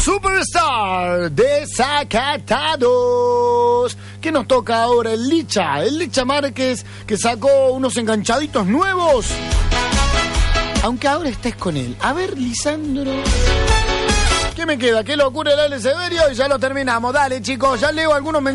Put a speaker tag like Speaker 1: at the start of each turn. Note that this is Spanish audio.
Speaker 1: Superstar Desacatados. ¿Qué nos toca ahora? El Licha Márquez, que sacó unos enganchaditos nuevos. Aunque ahora estés con él. A ver, Lisandro. ¿Qué me queda? ¿Qué locura el Ale Severio? Y ya lo terminamos. Dale, chicos, ya leo algunos mensajes.